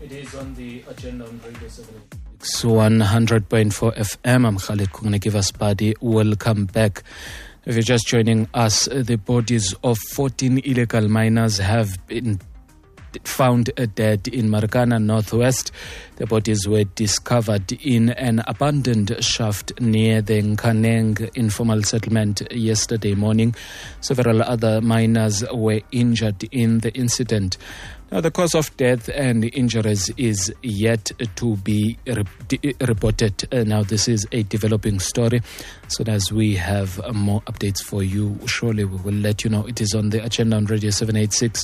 It is on the agenda on Radio 100.4 FM. I'm Khalid Kungnekivasipadi. Welcome back. If you're just joining us, the bodies of 14 illegal miners have been found dead in Marikana Northwest. The bodies were discovered in an abandoned shaft near the Nkaneng informal settlement yesterday morning. Several other miners were injured in the incident. Now, the cause of death and injuries is yet to be reported. Now, this is a developing story. So as we have more updates for you, surely we will let you know. It is on the agenda on Radio 786,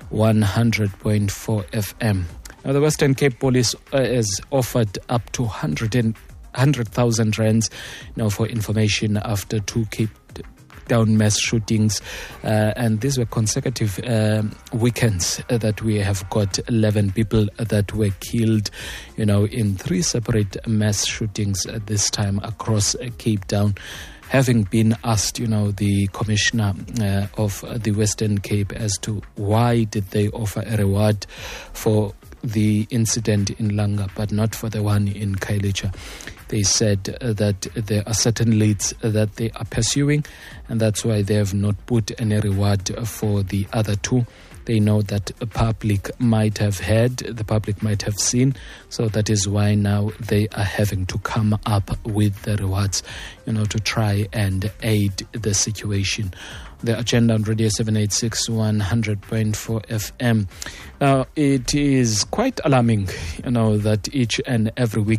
100.4 FM. Now, the Western Cape Police has offered up to 100,000 rands now for information after two Cape Town mass shootings, and these were consecutive weekends that we have got 11 people that were killed, in three separate mass shootings this time across Cape Town. Having been asked, the commissioner of the Western Cape as to why did they offer a reward for the incident in Langa but not for the one in Khayelitsha. They said that there are certain leads that they are pursuing, and that's why they have not put any reward for the other two. They know that the public might have heard, the public might have seen, so that is why now they are having to come up with the rewards, to try and aid the situation. The agenda on Radio 786, 100.4 FM. Now, it is quite alarming, that each and every week